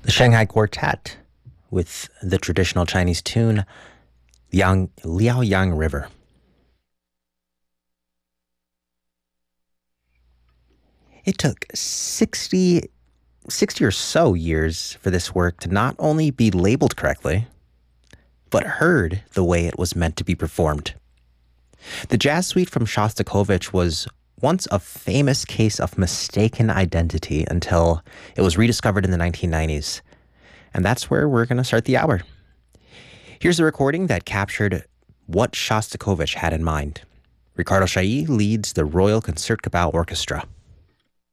The Shanghai Quartet with the traditional Chinese tune Liaoyang River. It took 60 or so years for this work to not only be labeled correctly, but heard the way it was meant to be performed. The jazz suite from Shostakovich was once a famous case of mistaken identity until it was rediscovered in the 1990s. And that's where we're going to start the hour. Here's a recording that captured what Shostakovich had in mind. Ricardo Chailly leads the Royal Concertgebouw Orchestra.